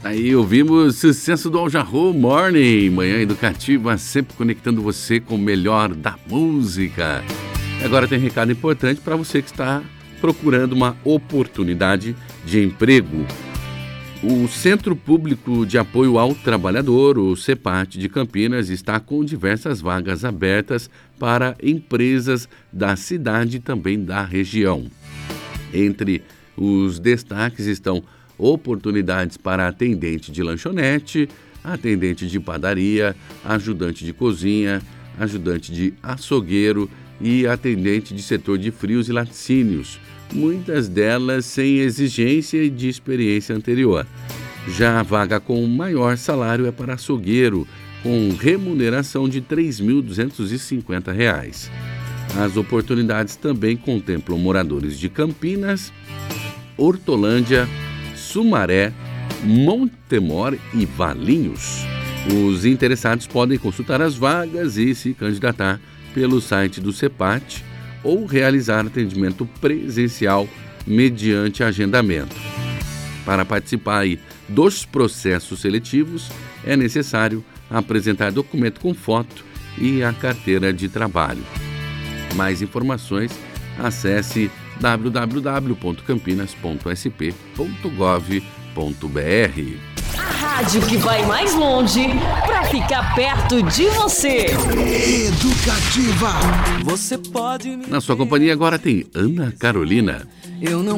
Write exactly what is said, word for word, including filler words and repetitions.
Aí ouvimos sucesso do Al Jarreau, Morning, manhã educativa, sempre conectando você com o melhor da música. Agora tem recado importante para você que está procurando uma oportunidade de emprego. O Centro Público de Apoio ao Trabalhador, o CEPAT de Campinas, está com diversas vagas abertas para empresas da cidade e também da região. Entre os destaques estão oportunidades para atendente de lanchonete, atendente de padaria, ajudante de cozinha, ajudante de açougueiro e atendente de setor de frios e laticínios, muitas delas sem exigência de experiência anterior. Já a vaga com maior salário é para açougueiro, com remuneração de três mil duzentos e cinquenta reais. As oportunidades também contemplam moradores de Campinas, Hortolândia, Sumaré, Montemor e Valinhos. Os interessados podem consultar as vagas e se candidatar pelo site do CEPAT ou realizar atendimento presencial mediante agendamento. Para participar aí dos processos seletivos, é necessário apresentar documento com foto e a carteira de trabalho. Mais informações, acesse w w w ponto campinas ponto s p ponto gov ponto b r. A rádio que vai mais longe para ficar perto de você. Educativa. Você pode me Na sua companhia agora tem Ana Carolina. Eu não